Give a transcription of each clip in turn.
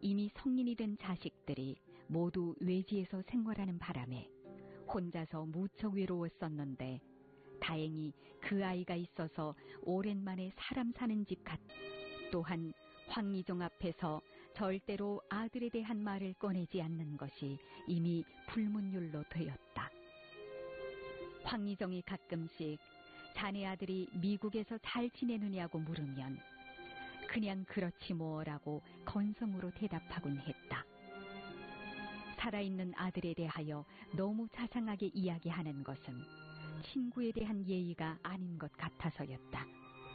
이미 성인이 된 자식들이 모두 외지에서 생활하는 바람에 혼자서 무척 외로웠었는데 다행히 그 아이가 있어서 오랜만에 사람 사는 집 갔다. 또한 황리정 앞에서 절대로 아들에 대한 말을 꺼내지 않는 것이 이미 불문율로 되었다. 황리정이 가끔씩 자네 아들이 미국에서 잘 지내느냐고 물으면 그냥 그렇지 뭐라고 건성으로 대답하곤 했다. 살아있는 아들에 대하여 너무 자상하게 이야기하는 것은 친구에 대한 예의가 아닌 것 같아서였다.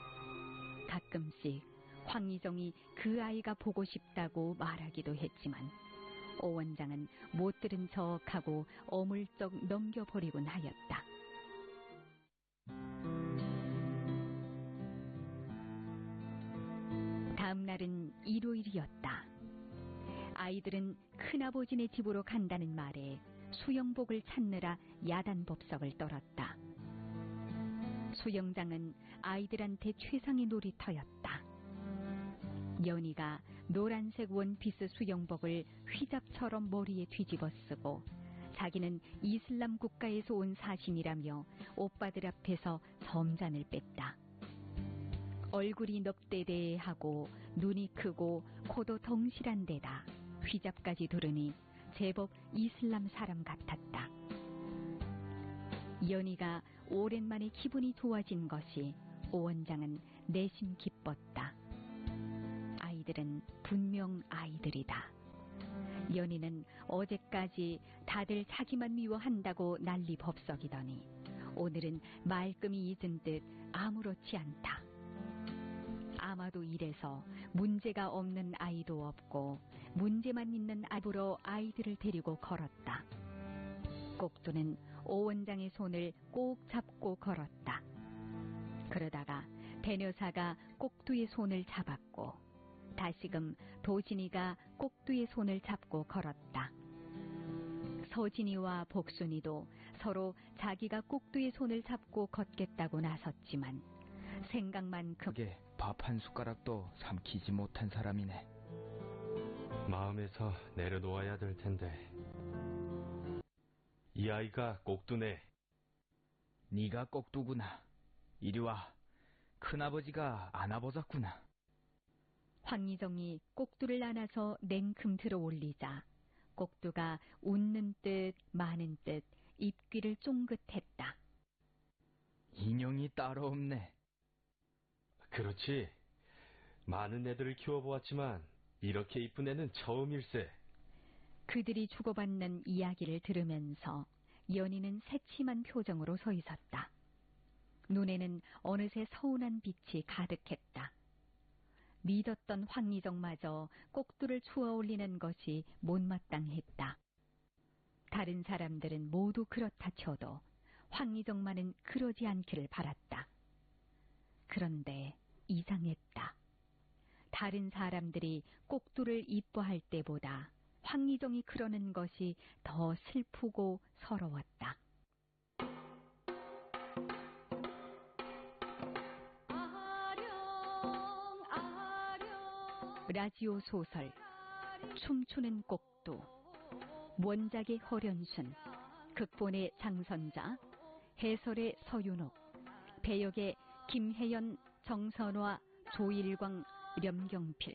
가끔씩 황리정이 그 아이가 보고 싶다고 말하기도 했지만 오 원장은 못 들은 척하고 어물쩍 넘겨버리곤 하였다. 다음 날은 일요일이었다. 아이들은 큰아버지네 집으로 간다는 말에 수영복을 찾느라 야단법석을 떨었다. 수영장은 아이들한테 최상의 놀이터였다. 연희가 노란색 원피스 수영복을 휘잡처럼 머리에 뒤집어 쓰고 자기는 이슬람 국가에서 온 사신이라며 오빠들 앞에서 점잔을 뺐다. 얼굴이 넉대대하고 눈이 크고 코도 덩실한 데다 휘잡까지 두르니 제법 이슬람 사람 같았다. 연희가 오랜만에 기분이 좋아진 것이 오 원장은 내심 기뻤다. 아이들은 분명 아이들이다. 연희는 어제까지 다들 자기만 미워한다고 난리 법석이더니 오늘은 말끔히 잊은 듯 아무렇지 않다. 아마도 이래서 문제가 없는 아이도 없고 문제만 있는 앞으로 아이들을 데리고 걸었다. 꼭두는 오 원장의 손을 꼭 잡고 걸었다. 그러다가 대녀사가 꼭두의 손을 잡았고 다시금 도진이가 꼭두의 손을 잡고 걸었다. 서진이와 복순이도 서로 자기가 꼭두의 손을 잡고 걷겠다고 나섰지만 생각만큼 밥 한 숟가락도 삼키지 못한 사람이네. 마음에서 내려놓아야 될 텐데. 이 아이가 꼭두네. 네가 꼭두구나. 이리 와. 큰아버지가 안아보자꾸나. 황리정이 꼭두를 안아서 냉큼 들어 올리자 꼭두가 웃는 듯 마는 듯 입귀를 쫑긋했다. 인형이 따로 없네. 그렇지. 많은 애들을 키워보았지만 이렇게 이쁜 애는 처음일세. 그들이 주고받는 이야기를 들으면서 연희는 새침한 표정으로 서 있었다. 눈에는 어느새 서운한 빛이 가득했다. 믿었던 황리정마저 꼭두를 추어 올리는 것이 못마땅했다. 다른 사람들은 모두 그렇다 쳐도 황리정만은 그러지 않기를 바랐다. 그런데 이상했다. 다른 사람들이 꼭두를 이뻐할 때보다 황리정이 그러는 것이 더 슬프고 서러웠다. 라디오 소설 춤추는 꼭두, 원작의 허련순, 극본의 장선자, 해설의 서윤옥, 배역의 김혜연, 정선화, 조일광, 렴경필.